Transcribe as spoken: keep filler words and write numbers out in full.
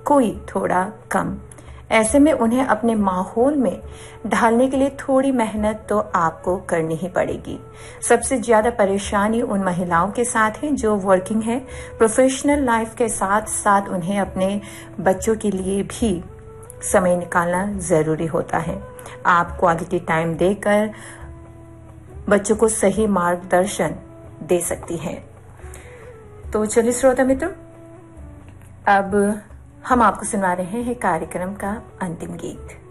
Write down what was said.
कोई थोड़ा कम। ऐसे में उन्हें अपने माहौल में ढालने के लिए थोड़ी मेहनत तो आपको करनी ही पड़ेगी। सबसे ज्यादा परेशानी उन महिलाओं के साथ है जो वर्किंग है। प्रोफेशनल लाइफ के साथ साथ उन्हें अपने बच्चों के लिए भी समय निकालना जरूरी होता है। आप क्वालिटी टाइम देकर बच्चों को सही मार्गदर्शन दे सकती हैं। तो चलिए श्रोता मित्रों, अब हम आपको सुना रहे हैं कार्यक्रम का अंतिम गीत।